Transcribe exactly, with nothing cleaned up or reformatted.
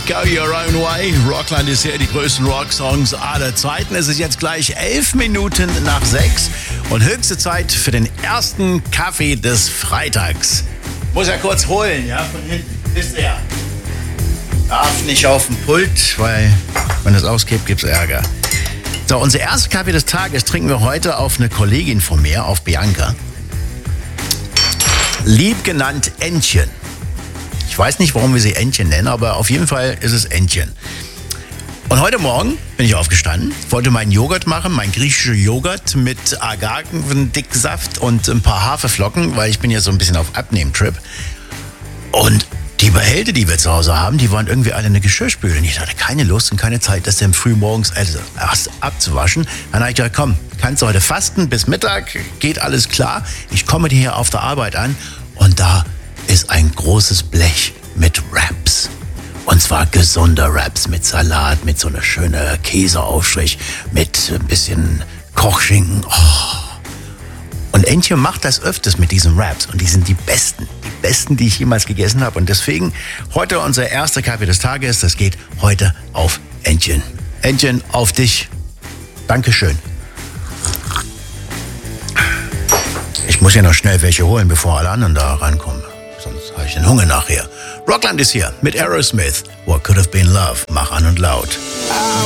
Go Your Own Way. Rockland ist hier, die größten Rock-Songs aller Zeiten. Es ist jetzt gleich elf Minuten nach sechs und höchste Zeit für den ersten Kaffee des Freitags. Muss ja kurz holen, ja, von hinten. Ist er. Darf nicht auf dem Pult, weil wenn es auskippt, gibt's Ärger. So, unser erster Kaffee des Tages trinken wir heute auf eine Kollegin von mir, auf Bianca. Lieb genannt Entchen. Ich weiß nicht, warum wir sie Entchen nennen, aber auf jeden Fall ist es Entchen. Und heute Morgen bin ich aufgestanden, wollte meinen Joghurt machen, meinen griechischen Joghurt mit Agavendicksaft und ein paar Haferflocken, weil ich bin ja so ein bisschen auf Abnehmen-Trip. Und die Behälter, die wir zu Hause haben, die waren irgendwie alle in der Geschirrspüle. Und ich hatte keine Lust und keine Zeit, das dann früh morgens also erst abzuwaschen. Dann habe ich gedacht, komm, kannst du heute fasten bis Mittag, geht alles klar. Ich komme hier auf der Arbeit an und da ist ein großes Blech mit Wraps. Und zwar gesunder Wraps mit Salat, mit so einer schönen Käseaufstrich, mit ein bisschen Kochschinken. Oh. Und Entchen macht das öfters mit diesen Wraps. Und die sind die besten, die besten, die ich jemals gegessen habe. Und deswegen heute unser erster Kaffee des Tages. Das geht heute auf Entchen. Entchen, auf dich. Dankeschön. Ich muss ja noch schnell welche holen, bevor alle anderen da rankommen. Sonst habe ich den Hunger nachher. Rockland ist hier mit Aerosmith. What Could Have Been Love. Mach an und laut.